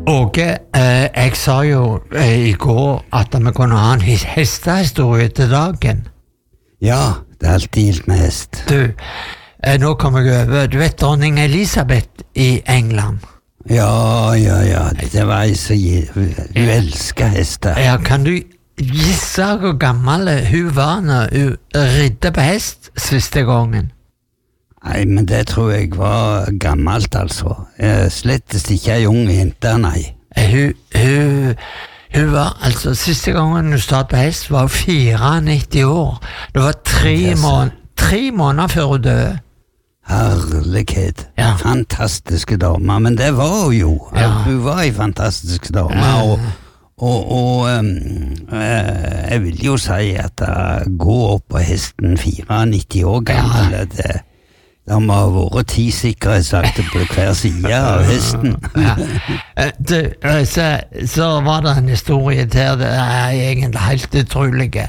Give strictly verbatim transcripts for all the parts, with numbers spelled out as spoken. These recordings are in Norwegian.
Åge, eh, jeg sa jo eh, i går at vi kunne ha en his- hestehistorie til dagen. Ja, det er alltid gildt med hest. Du, eh, nå kommer jeg over, du vet dronning Elisabeth i England. Ja, ja, ja, det var ei som gi- hun elsker hester. Ja, kan du gisse hvor gammel hun var når hun ridde på hest siste gangen? Nei, men det tror jeg var gammelt, altså. Eh, Slettest ikke ei ung jente, nei. Eh, Hun, hun, hun var, altså siste gangen hun stod på hest var hun nittini år. Det var tre, Yes. mån tre måneder før hun døde. Herlighet. Ja. Fantastiske dame, men det var hun jo. Ja. Hun var ei fantastisk dame, Ja. og, og, og um, eh, jeg vil jo si at uh, gå opp på hesten nittini år gammel, Ja. det, det må ha vært ti sikkerhetsakter på hver side av hesten. Ja. Eh, Du, eh, så, så var det en historie til, det er egentlig helt utrolig.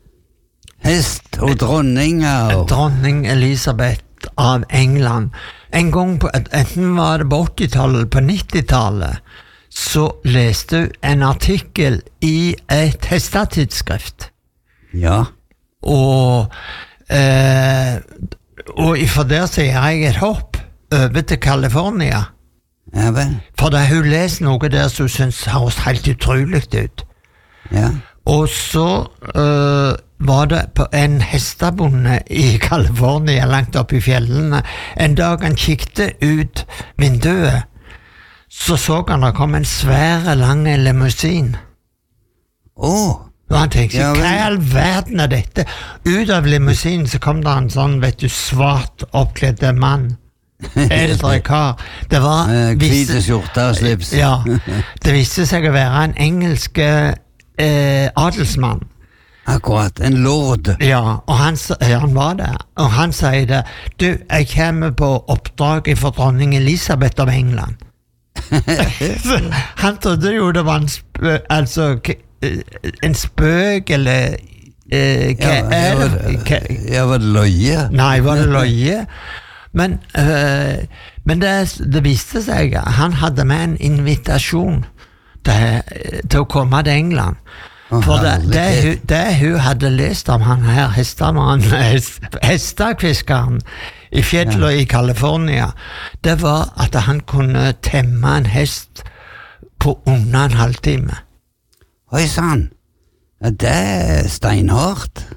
Hest og dronninger. og- Dronning Elisabeth av England. En gang på, enten var det på åttitallet, på nittitallet, så leste hun en artikkel i et hestetidsskrift. Ja, Og, eh, og for der så gjør jeg et hopp over til California. ja vel. For da hun leser noe der som hun synes høres helt utrolig ut. Ja. Og så øh, var det på en hestebonde i California, langt oppe i fjellene. En dag han kikte ut vinduet, så så han det kom en svære, lang limousin. Å, Og han tenkte, Ja, vel. hva i all verden er dette? Ut av limousinen så kom det en sånn, vet du, svart oppkledde mann. Eldre kar. Det var... eh, visse- hvite skjorter og slips. Ja, det viste seg å være en engelsk eh, adelsmann. Akkurat, en lord. Ja, og han, s- ja, han var det. Og han sier det, du, jeg kommer på oppdrag for dronning Elisabeth av England. Så han trodde jo det var en spøk, altså, k- eh, en spøk, eller eh, hva Ja, er ja, det? Hva- ja, var det løye? Nei, var det løye? Men, øh, men det, det viste seg at han hadde med en invitasjon til, til å komme til England. Å, For det, det, herlighet. hun- det hun hadde lest om han her hestemannen, hest, hestekviskeren i fjellet i California, det var at han kunne temme en hest på under en halvtime. Oi sann, ja, det er steinhardt.